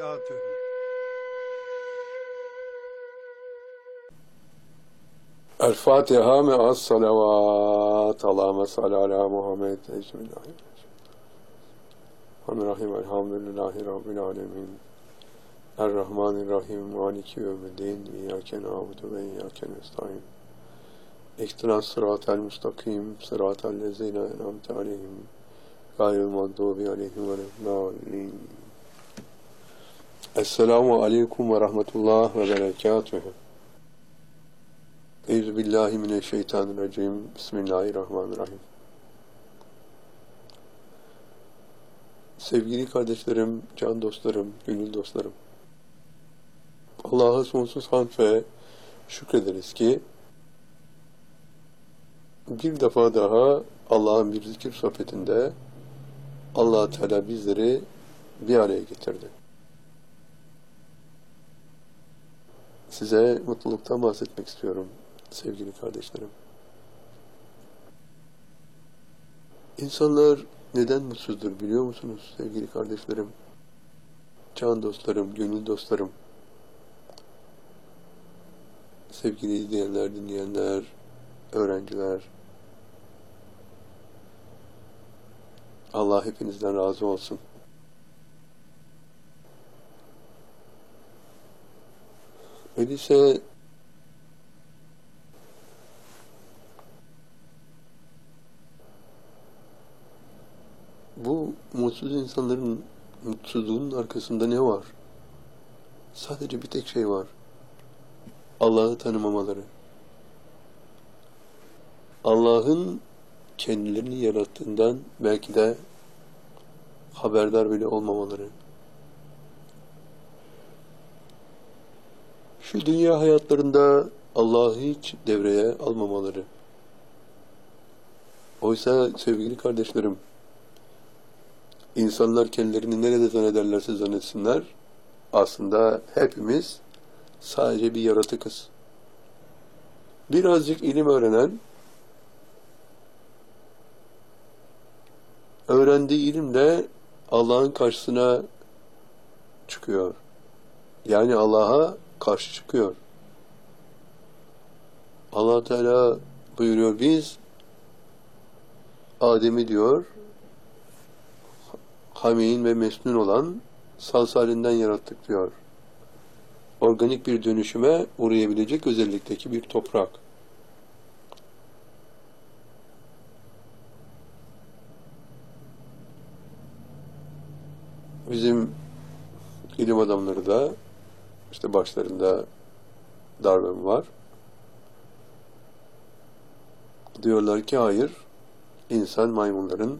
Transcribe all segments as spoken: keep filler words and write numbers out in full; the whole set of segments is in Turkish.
وبركاته. الفاتحة مع الصلوات. اللهم صل على محمد. بسم الله الرحمن الرحيم. الحمد لله رب العالمين الرحمن الرحيم مالك يوم الدين إياك نعبد وإياك نستعين اهدنا الصراط المستقيم صراط الذين أنعمت عليهم غير المغضوب عليهم ولا الضالين. Esselamu aleyküm ve rahmetullah ve berekatuhu. Euzubillahimineşşeytanirracim. Bismillahirrahmanirrahim. Sevgili kardeşlerim, can dostlarım, gönül dostlarım. Allah'a sonsuz hamd ve şükrederiz ki bir defa daha Allah'ın bir zikir sohbetinde Allah Teala bizleri bir araya getirdi. Size mutluluktan bahsetmek istiyorum sevgili kardeşlerim. İnsanlar neden mutsuzdur biliyor musunuz sevgili kardeşlerim? Can dostlarım, gönül dostlarım. Sevgili izleyenler, dinleyenler, öğrenciler. Allah hepinizden razı olsun. Öyleyse bu mutsuz insanların mutsuzluğunun arkasında ne var? Sadece bir tek şey var. Allah'ı tanımamaları. Allah'ın kendilerini yarattığından belki de haberdar bile olmamaları. Şu dünya hayatlarında Allah'ı hiç devreye almamaları. Oysa sevgili kardeşlerim, insanlar kendilerini nerede zannederlerse zannetsinler, aslında hepimiz sadece bir yaratıkız. Birazcık ilim öğrenen, öğrendiği ilimle Allah'ın karşısına çıkıyor. Yani Allah'a karşı çıkıyor. Allah Teala buyuruyor, biz Adem'i diyor hamein ve mesnun olan salsalinden yarattık diyor. Organik bir dönüşüme uğrayabilecek özellikteki bir toprak. Bizim ilim adamları da işte başlarında Darwin var. Diyorlar ki hayır, insan maymunların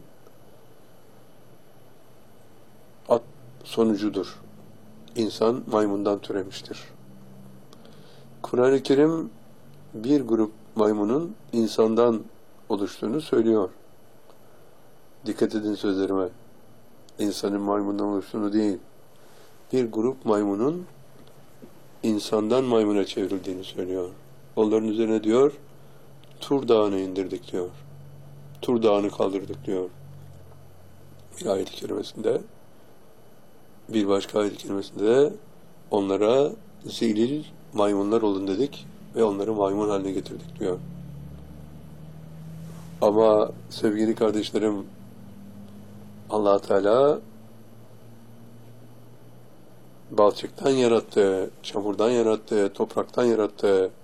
at sonucudur. İnsan maymundan türemiştir. Kur'an-ı Kerim bir grup maymunun insandan oluştuğunu söylüyor. Dikkat edin sözlerime. İnsanın maymundan oluştuğunu değil, bir grup maymunun insandan maymuna çevrildiğini söylüyor. Onların üzerine diyor, Tur Dağı'nı indirdik diyor. Tur Dağı'nı kaldırdık diyor. Bir ayet-i kerimesinde, bir başka ayet-i kerimesinde de onlara zilil maymunlar olun dedik ve onları maymun haline getirdik diyor. Ama sevgili kardeşlerim, Allah Teala balçıktan yarattı, çamurdan yarattı, topraktan yarattı.